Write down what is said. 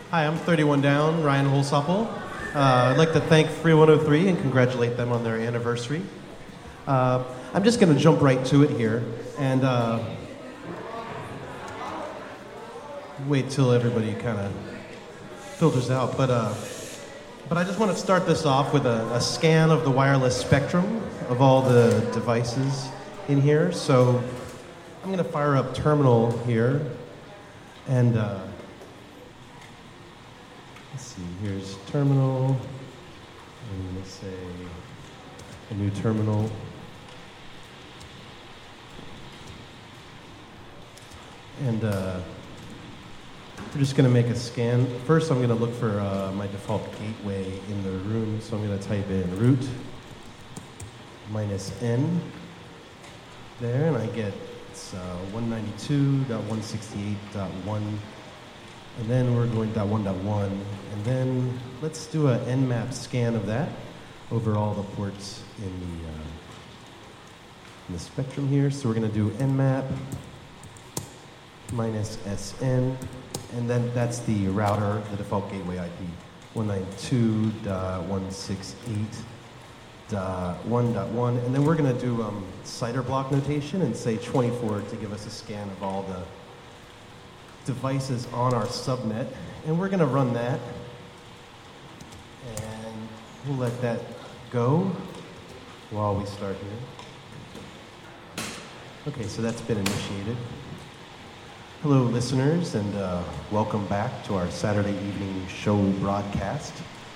Hi, I'm 31 Down, Ryan Holsopple. I'd like to thank Free 103 and congratulate them on their anniversary. I'm just going to jump right to it here and wait till everybody kind of filters out. But I just want to start this off with a scan of the wireless spectrum of all the devices in here. So I'm going to fire up Terminal here and let's see, here's Terminal, and let's say a new terminal. And we're just going to make a scan. First, I'm going to look for my default gateway in the room, so I'm going to type in root -n there, and I get it's 192.168.1. And then we're going .1.1, and then let's do a Nmap scan of that over all the ports in the spectrum here. So we're going to do Nmap -SN, and then that's the router, the default gateway IP, 192.168.1.1, and then we're going to do CIDR block notation and say 24 to give us a scan of all the devices on our subnet, and we're going to run that, and we'll let that go while we start here. Okay, so that's been initiated. Hello, listeners, and welcome back to our Saturday evening show broadcast.